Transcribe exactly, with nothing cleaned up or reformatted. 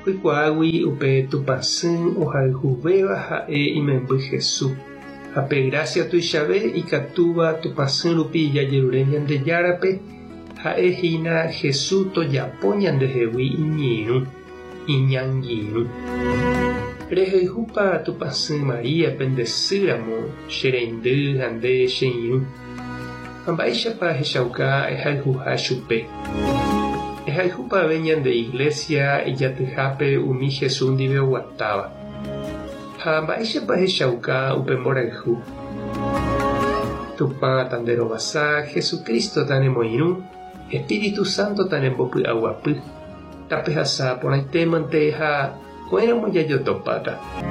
Pykuágui upe tupãsy ohayhuvéva ha'e imemby Jesús. Hape gracia tuichave ikatúva tupãsy rupi ijajerure Ñandejárape ha'ehína Jesús tojapo ñandehegui iñirũ, iñangirũ. Rehayhúpa tupãsy Maríape ndesýramo che reindy ha nde che irũ. Ha mba'éichapa hechauka ehayhuha chupe. Ehayhúpave ñande iglesia ijatyhápe umi Jesús ndive oguatáva. Ha mba'éichapa hechauka upe mborayhu. Tupã tanderovasa Jesucristo tanemoirũ, Espíritu Santo tanembopy'aguapy. Tapehasa porãitémante ha ko'ẽramo jajotopáta.